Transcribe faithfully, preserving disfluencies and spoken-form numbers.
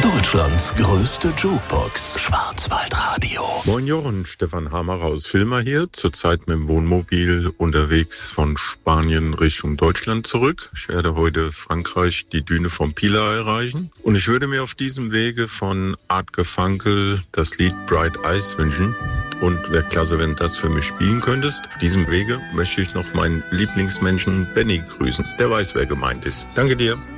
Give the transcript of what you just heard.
Deutschlands größte Jukebox, Schwarzwaldradio. Moin Jochen, Stefan Hammer aus Filmer hier, zurzeit mit dem Wohnmobil unterwegs von Spanien Richtung Deutschland zurück. Ich werde heute Frankreich, die Düne vom Pilar erreichen. Und ich würde mir auf diesem Wege von Art Garfunkel das Lied Bright Eyes wünschen. Und wäre klasse, wenn du das für mich spielen könntest. Auf diesem Wege möchte ich noch meinen Lieblingsmenschen Benny grüßen. Der weiß, wer gemeint ist. Danke dir.